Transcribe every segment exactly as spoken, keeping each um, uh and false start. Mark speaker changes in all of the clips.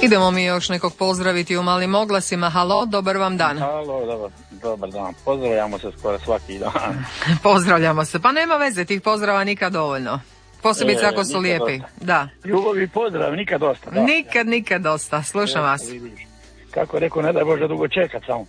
Speaker 1: Idemo mi još nekog pozdraviti u malim oglasima. Halo, dobar vam dan.
Speaker 2: Halo, dobar, dobar dan. Pozdravljamo se skoro svaki dan.
Speaker 1: Pozdravljamo se. Pa nema veze, tih pozdrava nikad dovoljno. Posebice
Speaker 2: E,
Speaker 1: ako su lijepi.
Speaker 2: Dosta.
Speaker 1: Da.
Speaker 2: Ljubav i pozdrav, nikad dosta. Da.
Speaker 1: Nikad, nikad dosta. Slušam
Speaker 2: e,
Speaker 1: vas.
Speaker 2: Vidiš. Kako rekao, ne daj Bože dugo čekat samo.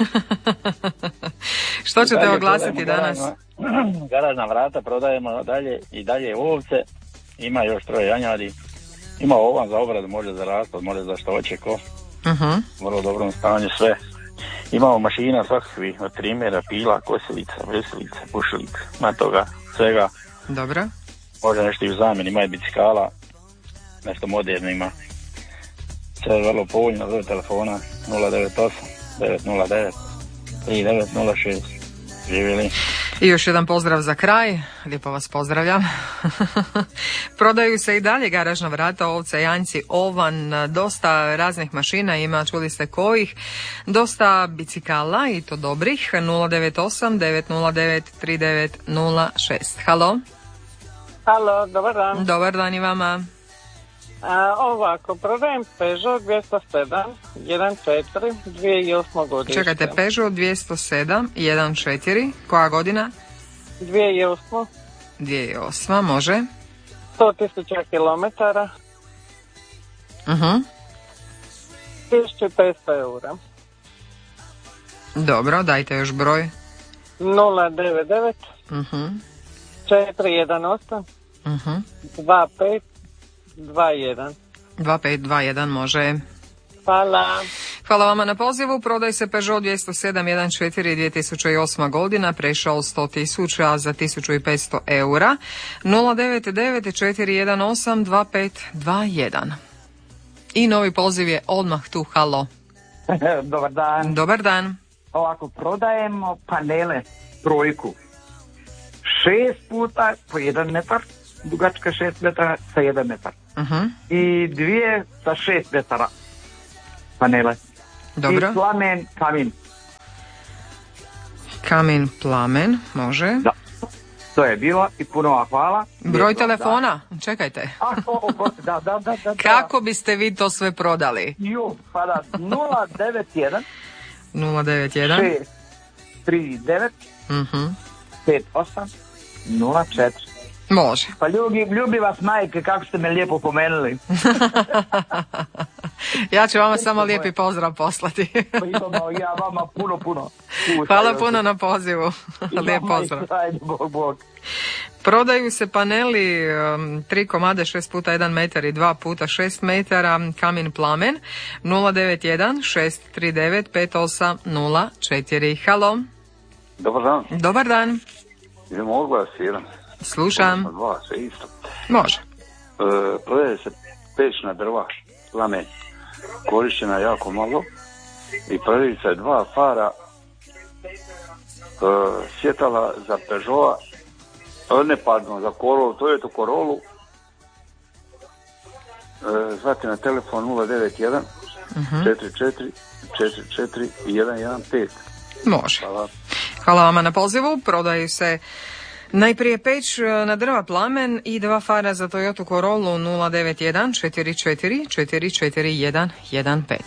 Speaker 1: Što ćete oglasiti danas?
Speaker 2: Garažna, garažna vrata prodajemo dalje i dalje ovce. Ima još troje janjadi. Ima ovan za obradu, može za rasplod, može za što hoće ko.
Speaker 1: Uh-huh.
Speaker 2: U vrlo dobrom stanju sve. Imamo mašina svakakvih, od trimera, pila, kosilica, veselica, pušilica, na toga, svega.
Speaker 1: Dobro.
Speaker 2: Može nešto i u zamjeni, ima i bicikala, nešto moderno ima. Sve je vrlo povoljno, zove telefona nula devet osam devet nula devet tri devet nula šest. Živjeli.
Speaker 1: I još jedan pozdrav za kraj, lijepo vas pozdravljam. Prodaju se i dalje garažna vrata, ovce, janjci, ovan, dosta raznih mašina ima, čuli ste kojih, dosta bicikala i to dobrih. Nula devet osam devet nula devet tri devet nula šest. Halo?
Speaker 3: Halo, dobar dan.
Speaker 1: Dobar dan i vama.
Speaker 3: A, ovako, prodajem Peugeot dvjesto sedam jedan četiri dvije tisuće osme godište.
Speaker 1: Čekajte, Peugeot dvjesto sedam jedan četiri, koja godina?
Speaker 3: dvije tisuće osme.
Speaker 1: dvije tisuće osma, može.
Speaker 3: sto tisuća kilometara.
Speaker 1: Uh-huh.
Speaker 3: tisuću petsto eura.
Speaker 1: Dobro, dajte još broj.
Speaker 3: nula devet devet
Speaker 1: Uh-huh.
Speaker 3: četiri jedan osam
Speaker 1: Uh-huh.
Speaker 3: dva pet dva jedan.
Speaker 1: dva pet dva jedan može.
Speaker 3: Hvala.
Speaker 1: Hvala vama na pozivu. Prodaj se Peugeot dvjesto sedam jedan četiri dvije tisuće osma godina, prešao sto tisuća za tisuću petsto eura. Nula devet devet četiri jedan osam dva pet dva jedan. I novi poziv je odmah tu. Halo.
Speaker 4: Dobar dan.
Speaker 1: Dobar dan.
Speaker 4: Ovako, prodajemo panele trojku. Šest puta po jedan metar, dugačka šest metara sa jedan metar.
Speaker 1: Uh-huh.
Speaker 4: I dvije sa šest metara panele.
Speaker 1: Dobro.
Speaker 4: I plamen, kamin.
Speaker 1: Kamin, plamen, može.
Speaker 4: Da. To je bilo i puno vam hvala.
Speaker 1: Broj
Speaker 4: Lijepo,
Speaker 1: telefona, čekajte.
Speaker 4: Da. A, o, o, da, da, da, da.
Speaker 1: Kako biste vi to sve prodali?
Speaker 4: Ju, pa da, nula devet jedan
Speaker 1: nula devet jedan
Speaker 4: šest tri devet
Speaker 1: uh-huh.
Speaker 4: pet osam nula četiri.
Speaker 1: Može.
Speaker 4: Pa ljubi, ljubi vas majke, kako ste me lijepo pomenuli.
Speaker 1: Ja ću vama samo lijepi pozdrav poslati.
Speaker 4: Pa imamo ja vama puno, puno. puno
Speaker 1: Hvala puno na pozivu. Lijep pozdrav.
Speaker 4: Ajde, bog, bog.
Speaker 1: Prodaju se paneli um, tri komade šest puta jedan metar i dva puta šest metara, kamin plamen. Nula devet jedan šest tri devet pet osam nula četiri. Halo.
Speaker 2: Dobar dan.
Speaker 1: Dobar dan.
Speaker 2: Idemo oglas jedan.
Speaker 1: Slušam.
Speaker 2: Dva, sve isto.
Speaker 1: Može.
Speaker 2: E, prodaje se pečna drva, plamen, korištena jako malo i prodaju se dva fara e, svjetala za Peugeot, ne pardon, za Corolla, Toyota Corollu, e, zvati na telefon nula devet jedan četiri četiri četiri četiri jedan jedan pet.
Speaker 1: Može.
Speaker 2: Hvala.
Speaker 1: Hvala vama na pozivu. Prodaju se najprije peć na drva plamen i dva fara za Toyota Corollu nula devet jedan četiri četiri četiri četiri jedan jedan pet.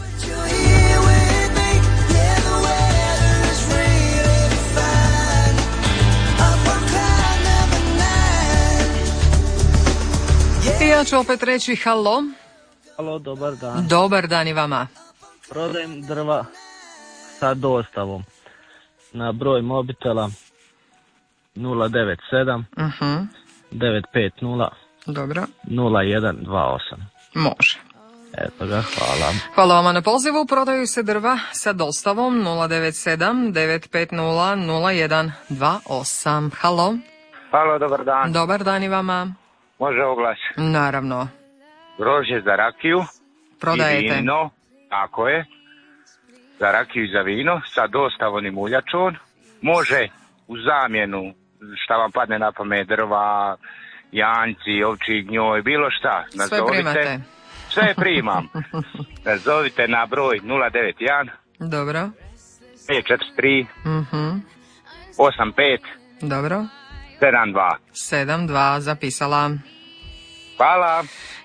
Speaker 1: I ja ću opet reći halo.
Speaker 5: Halo, dobar dan.
Speaker 1: Dobar dan i vama.
Speaker 5: Prodajem drva sa dostavom na broj mobitela nula devet sedam
Speaker 1: Uh-huh.
Speaker 5: devet pet nula
Speaker 1: Dobro.
Speaker 5: nula jedan dva osam.
Speaker 1: Može.
Speaker 5: Eto ga, hvala.
Speaker 1: Hvala vama na pozivu. Prodaju se drva sa dostavom nula devet sedam devet pet nula nula jedan dva osam. Halo.
Speaker 2: Halo, dobar dan.
Speaker 1: Dobar dan i vama.
Speaker 2: Može oglas.
Speaker 1: Naravno.
Speaker 2: Grožđe za rakiju.
Speaker 1: Prodajete.
Speaker 2: I vino, tako je. Za rakiju i za vino, sa dostavom i muljačom. Može u zamjenu, šta vam padne na pamet, drva, janjci, ovčji gnjoj, bilo šta. Nazovite.
Speaker 1: Sve primate.
Speaker 2: Sve primam. Nazovite na broj nula devet jedan
Speaker 1: Dobro.
Speaker 2: pet četiri tri
Speaker 1: Uh-huh.
Speaker 2: osam pet
Speaker 1: Dobro.
Speaker 2: sedam dva.
Speaker 1: sedam dva zapisala.
Speaker 2: Hvala.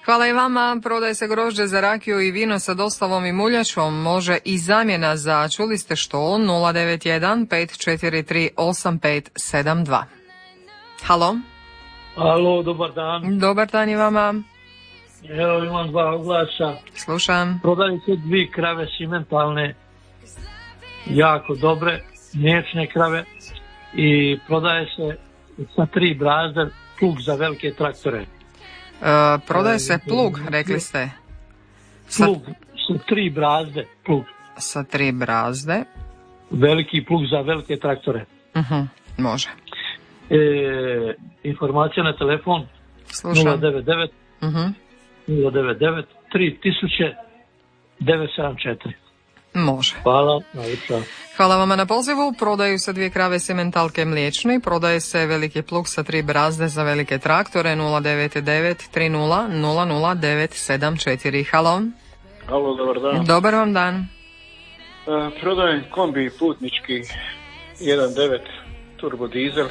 Speaker 1: Hvala i vama. Prodaje se grožđe za rakiju i vino sa dostavom i muljačom. Može i zamjena za, čuli ste što, nula devet jedan pet četiri tri osam pet sedam dva. Halo?
Speaker 6: Halo, dobar dan.
Speaker 1: Dobar dan i vama.
Speaker 6: Evo imam dva oglasa.
Speaker 1: Slušam.
Speaker 6: Prodaju se dvije krave simentalne, jako dobre, mliječne krave i prodaje se sa tri brazde plug za velike traktore.
Speaker 1: E, prodaje se plug, rekli ste. Sa,
Speaker 6: plug sa tri brazde, plug.
Speaker 1: Sa tri brazde.
Speaker 6: Veliki plug za velike traktore.
Speaker 1: Uh-huh, može.
Speaker 6: E, informacija na telefon.
Speaker 1: Slušam.
Speaker 6: nula devet devet
Speaker 1: Uh-huh.
Speaker 6: nula devet devet tri tisuće devet sedam četiri.
Speaker 1: Može.
Speaker 6: Hvala. Najljepša.
Speaker 1: Hvala vama na pozivu. Prodaju se dvije krave simentalke mliječne. Prodaje se veliki plug sa tri brazde za velike traktore. Nula devet devet tri nula nula nula devet sedam četiri. Halo.
Speaker 7: Halo, dobar dan.
Speaker 1: Dobar vam dan.
Speaker 7: Uh, prodajem kombi putnički jedan devet turbo dizel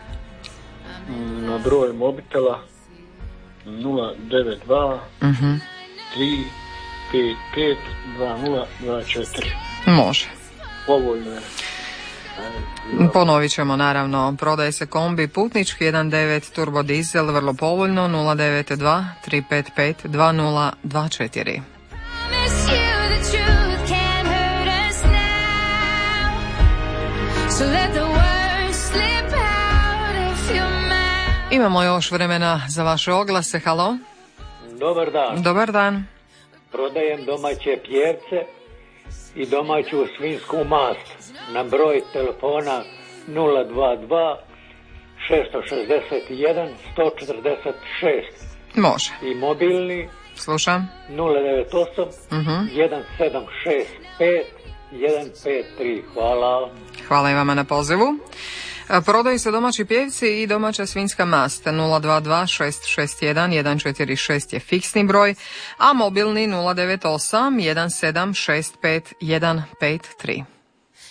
Speaker 7: na broj mobitela nula devet dva
Speaker 1: Uh-huh.
Speaker 7: tri pet pet dva nula dva četiri.
Speaker 1: Može.
Speaker 7: Povoljno je.
Speaker 1: Ponovit ćemo naravno. Prodaje se kombi putnički jedan devet turbo dizel, vrlo povoljno, nula devet dva tri pet pet dva nula dva četiri. Imamo još vremena za vaše oglase. Halo?
Speaker 8: Dobar dan.
Speaker 1: Dobar dan.
Speaker 8: Prodajem domaće pjerce i domaću svinjsku mast na broj telefona nula dva dva šest šest jedan sto četrdeset šest.
Speaker 1: Može.
Speaker 8: I mobilni.
Speaker 1: Slušam.
Speaker 8: nula devet osam
Speaker 1: Uh-huh.
Speaker 8: jedan sedam šest pet jedan pet tri. Hvala.
Speaker 1: Hvala i vama na pozivu. Prodaju se domaći pjevci i domaća svinjska mast. Nula dva dva šest šest jedan jedan četiri šest je fiksni broj, a mobilni nula devet osam jedan sedam šest pet jedan pet tri.